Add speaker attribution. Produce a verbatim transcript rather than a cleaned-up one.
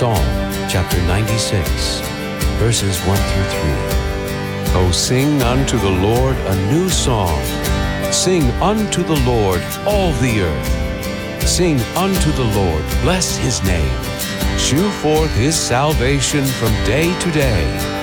Speaker 1: Psalm chapter ninety-six, verses one through three. O sing unto the Lord a new song. Sing unto the Lord all the earth. Sing unto the Lord, bless his name. Shew forth his salvation from day to day.